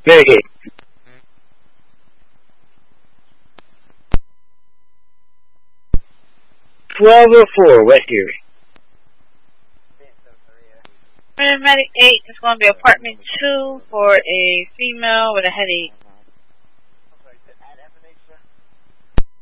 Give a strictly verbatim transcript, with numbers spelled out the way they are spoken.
Medicaid. twelve oh four, West Erie. Paramedic eight is going to be apartment two for a female with a headache.